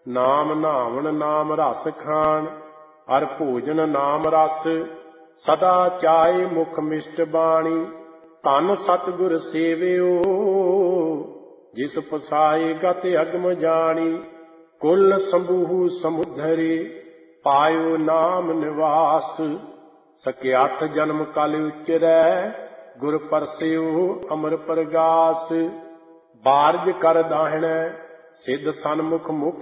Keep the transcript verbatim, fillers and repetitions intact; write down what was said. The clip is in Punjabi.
ਨਾਮ ਨਾਵਣ ਨਾਮ ਰਸ ਖਾਣ, ਅਰ ਭੋਜਨ ਨਾਮ ਰਸ, ਸਦਾ ਚਾਏ ਮੁਖ ਮਿਸ਼ਟ ਬਾਣੀ। ਧਨ ਸਤਿਗੁਰ ਸੇਵਿਓ, ਜਿਸ ਪਸਾਏ ਗਤ ਅਗਮ ਜਾਣੀ। ਕੁਲ ਸੰਭੂ ਸਮੁਦਰੇ, ਪਾਇਓ ਨਾਮ ਨਿਵਾਸ। ਸਕਿਆਠ ਜਨਮ ਕਲ ਉਚਰੈ, ਗੁਰ ਪਰਸਿਓ ਅਮਰ ਪ੍ਰਗਾਸ। ਬਾਰਜ ਕਰ ਦਾਹਿਣੈ, ਸਿੱਧ ਸਨਮੁਖ ਮੁਖ